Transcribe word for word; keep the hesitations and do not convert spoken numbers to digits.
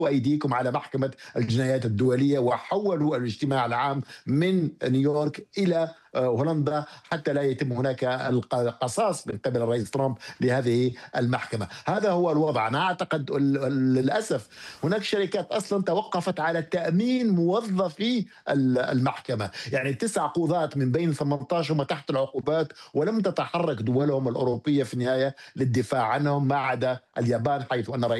أيديكم على محكمة الجنايات الدولية، وحولوا الاجتماع العام من نيويورك إلى آه، هولندا حتى لا يتم هناك الق- القصاص من قبل الرئيس ترامب لهذه المحكمة. هذا هو الوضع. أنا أعتقد ال- ال- للأسف هناك شركات أصلا توقفت على تأمين موظفي ال- المحكمة، يعني تسع قضاة من بين ثمانية عشر هم تحت العقوبات، ولم تتحرك دولهم الأوروبية في النهاية للدفاع عنهم ما عدا اليابان، حيث أن